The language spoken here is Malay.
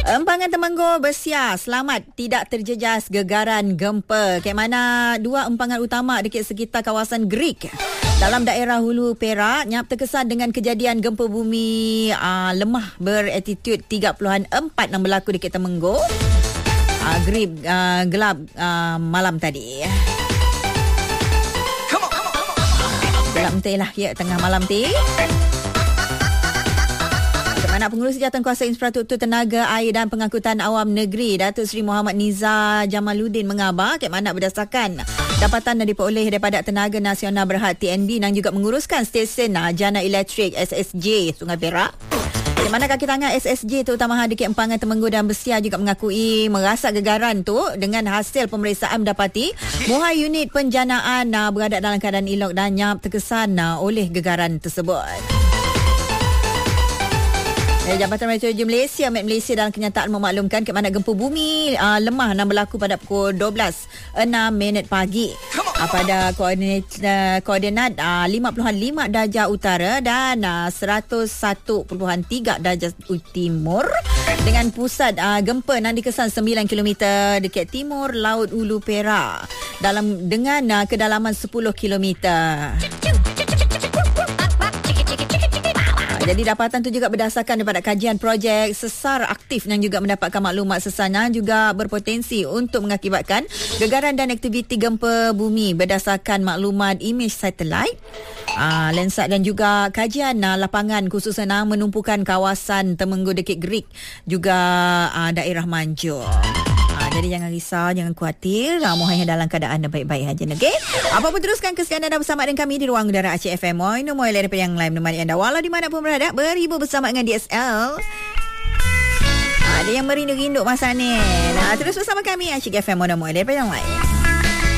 Empangan Temenggur bersiar, selamat tidak terjejas gegaran gempa. Ke mana dua empangan utama dekat sekitar kawasan Greek dalam daerah Hulu Perak nyap terkesan dengan kejadian gempa bumi lemah beratitude 3.4 yang berlaku dekat Temenggur. Greek gelap malam tadi. Gelap nanti lah ya tengah malam ti. Mana Pengurusi Jawatankuasa Infrastruktur Tenaga Air dan Pengangkutan Awam Negeri Datuk Seri Muhammad Nizar Jamaluddin mengabar ke mana berdasarkan dapatan yang diperoleh daripada Tenaga Nasional Berhad TNB yang juga menguruskan stesen jana elektrik SSJ Sungai Perak. Di mana kaki tangan SSJ terutama dekat Empangan Temenggur dan Bersiar juga mengakui merasa gegaran tu dengan hasil pemeriksaan mendapati muhai unit penjanaan berada dalam keadaan elok dan nyap terkesan oleh gegaran tersebut. Jabatan Meteorologi Malaysia Met Malaysia dalam kenyataan memaklumkan ke mana gempa bumi lemah yang berlaku pada pukul 12.06 pagi pada koordinat 55 darjah utara dan 101.3 darjah timur dengan pusat gempa yang dikesan 9 km dekat timur Laut Hulu Perak dengan kedalaman 10 km. Jadi dapatan itu juga berdasarkan daripada kajian projek sesar aktif yang juga mendapatkan maklumat sesarnya juga berpotensi untuk mengakibatkan gegaran dan aktiviti gempa bumi berdasarkan maklumat imej satelit, Landsat dan juga kajian lapangan khususnya menumpukan kawasan Temenggur dekat Greek juga daerah Manjur. Jadi jangan risau, jangan khawatir. Muhai dalam keadaan baik-baik saja. Okay? Apapun teruskan kesihatan anda bersama dengan kami di ruang udara Aceh FM. Moino Moy daripada yang lain menemani anda walau di mana pun berada. Beribu bersama dengan DSL. Ada yang merindu-rindu masa ni. Terus bersama kami Aceh FM Moino Moy daripada yang lain.